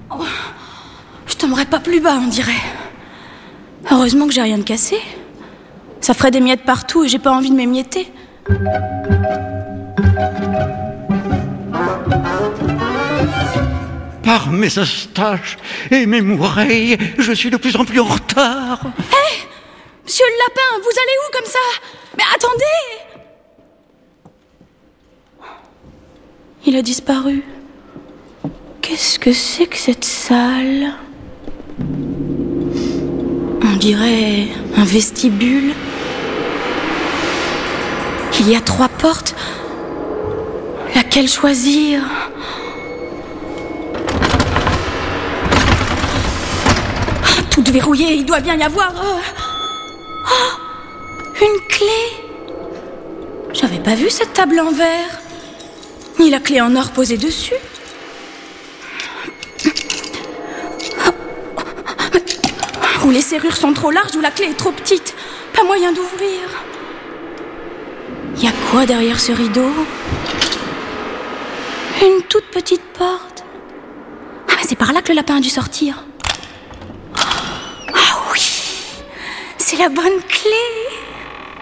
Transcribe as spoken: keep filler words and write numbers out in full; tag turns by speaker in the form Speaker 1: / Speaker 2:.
Speaker 1: Oh, je tomberai pas plus bas, on dirait. Heureusement que j'ai rien de cassé. Ça ferait des miettes partout et j'ai pas envie de m'émietter.
Speaker 2: Par mes eustaches et mes moureilles, je suis de plus en plus en retard.
Speaker 1: Hé hey, Monsieur le lapin, vous allez où comme ça? Mais attendez! Il a disparu. Qu'est-ce que c'est que cette salle? On dirait un vestibule. Il y a trois portes. Laquelle choisir? Toutes verrouillées, il doit bien y avoir... Oh, une clé. J'avais pas vu cette table en verre. Ni la clé en or posée dessus. Ou les serrures sont trop larges ou la clé est trop petite. Pas moyen d'ouvrir. Y a quoi derrière ce rideau? Une toute petite porte. Ah, mais c'est par là que le lapin a dû sortir. Ah oui, c'est la bonne clé.